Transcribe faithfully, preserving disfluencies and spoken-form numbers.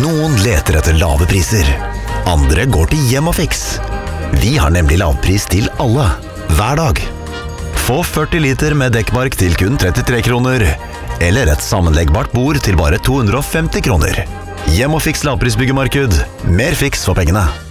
Noen leter etter lave priser. Andre går til Hjem og Fiks. Vi har nemlig lavpris til alle, hver dag. Få førti liter med dekkmark til kun trettitre kroner, eller et sammenleggbart bord til bare to hundre og femti kroner. Hjem og Fiks lavprisbyggemarked. Mer fiks for pengene.